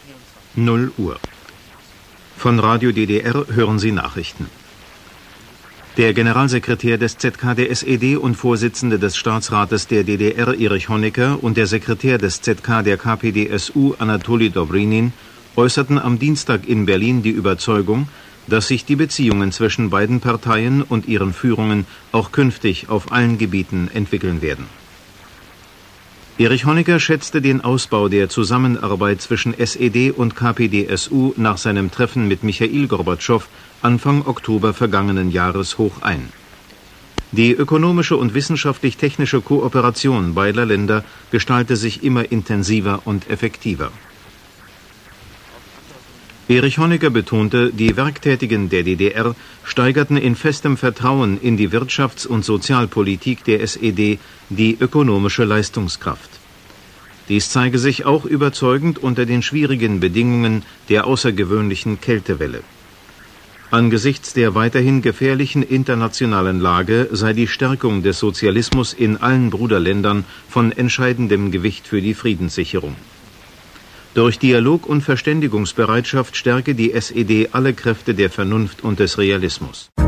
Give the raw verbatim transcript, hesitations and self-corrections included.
null Uhr. Von Radio D D R hören Sie Nachrichten. Der Generalsekretär des Z K der S E D und Vorsitzende des Staatsrates der D D R, Erich Honecker, und der Sekretär des Z K der K P D S U, Anatoli Dobrinin, äußerten am Dienstag in Berlin die Überzeugung, dass sich die Beziehungen zwischen beiden Parteien und ihren Führungen auch künftig auf allen Gebieten entwickeln werden. Erich Honecker schätzte den Ausbau der Zusammenarbeit zwischen S E D und K P D S U nach seinem Treffen mit Michail Gorbatschow Anfang Oktober vergangenen Jahres hoch ein. Die ökonomische und wissenschaftlich-technische Kooperation beider Länder gestalte sich immer intensiver und effektiver. Erich Honecker betonte, die Werktätigen der D D R steigerten in festem Vertrauen in die Wirtschafts- und Sozialpolitik der S E D die ökonomische Leistungskraft. Dies zeige sich auch überzeugend unter den schwierigen Bedingungen der außergewöhnlichen Kältewelle. Angesichts der weiterhin gefährlichen internationalen Lage sei die Stärkung des Sozialismus in allen Bruderländern von entscheidendem Gewicht für die Friedenssicherung. Durch Dialog und Verständigungsbereitschaft stärke die S E D alle Kräfte der Vernunft und des Realismus.